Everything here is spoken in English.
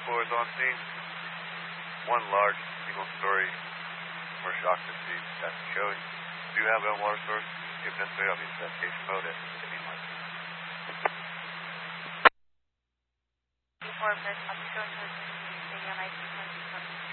2-4 is on scene. One large single-story commercial occupancy that's showing. Do you have a water source? If necessary, I'll be in investigation mode at City Market. 2-4, I'll be showing you the 19